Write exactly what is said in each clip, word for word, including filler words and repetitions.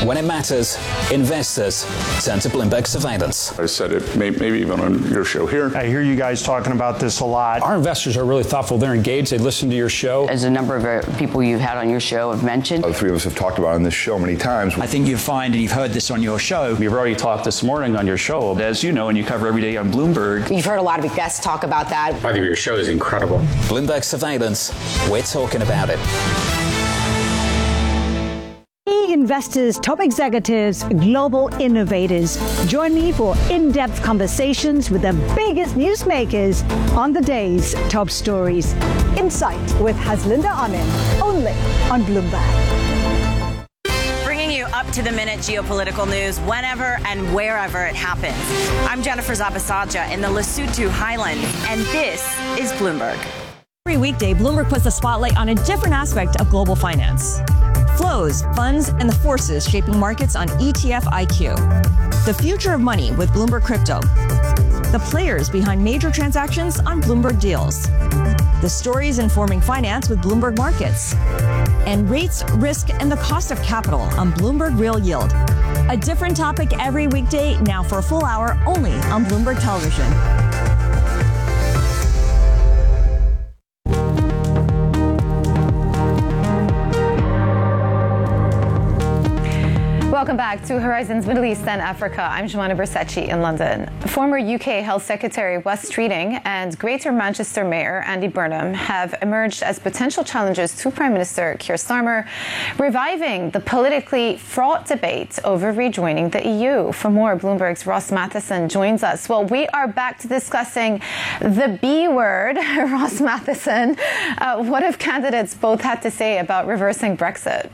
When it matters, investors turn to Bloomberg Surveillance. I said it may, maybe even on your show here. I hear you guys talking about this a lot. Our investors are really thoughtful. They're engaged. They listen to your show. As a number of uh, people you've had on your show have mentioned. The three of us have talked about it on this show many times. I think you find, and you've heard this on your show. We've already talked this morning on your show. As you know, and you cover every day on Bloomberg. You've heard a lot of guests talk about that. I think your show is incredible. Bloomberg Surveillance. We're talking about it. Investors, top executives, global innovators. Join me for in-depth conversations with the biggest newsmakers on the day's top stories. Insight with Haslinda Amin, only on Bloomberg. Bringing you up-to-the-minute geopolitical news whenever and wherever it happens. I'm Jennifer Zabasaja in the Lesotho Highlands, and this is Bloomberg. Every weekday, Bloomberg puts the spotlight on a different aspect of global finance. Flows, funds, and the forces shaping markets on E T F I Q. The future of money with Bloomberg Crypto. The players behind major transactions on Bloomberg Deals. The stories informing finance with Bloomberg Markets. And rates, risk, and the cost of capital on Bloomberg Real Yield. A different topic every weekday, now for a full hour only on Bloomberg Television. Welcome back to Horizons Middle East and Africa. I'm Joanna Bersecci in London. Former U K Health Secretary Wes Streeting and Greater Manchester Mayor Andy Burnham have emerged as potential challenges to Prime Minister Keir Starmer, reviving the politically fraught debate over rejoining the E U. For more, Bloomberg's Ross Matheson joins us. Well, we are back to discussing the B word. Ross Matheson, uh, what have candidates both had to say about reversing Brexit?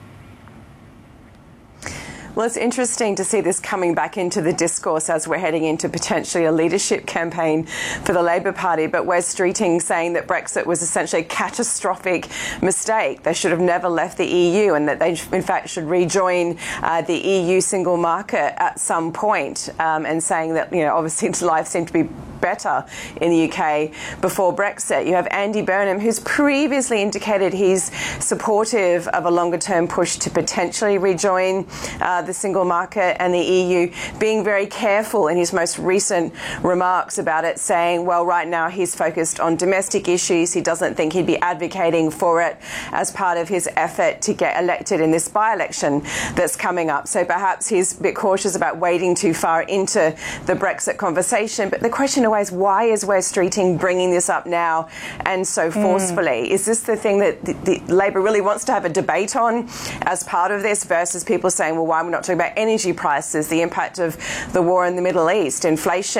Well, it's interesting to see this coming back into the discourse as we're heading into potentially a leadership campaign for the Labour Party. But Wes Streeting saying that Brexit was essentially a catastrophic mistake. They should have never left the E U and that they, in fact, should rejoin uh, the E U single market at some point. Um, and saying that, you know, obviously life seemed to be better in the U K before Brexit. You have Andy Burnham, who's previously indicated he's supportive of a longer-term push to potentially rejoin uh, the single market and the E U, being very careful in his most recent remarks about it, saying, well, right now he's focused on domestic issues. He doesn't think he'd be advocating for it as part of his effort to get elected in this by-election that's coming up. So perhaps he's a bit cautious about wading too far into the Brexit conversation. But the question always, why is Wes Streeting bringing this up now and so forcefully? Mm. Is this the thing that the, the Labor really wants to have a debate on as part of this versus people saying, well, why are we not talking about energy prices, the impact of the war in the Middle East, inflation?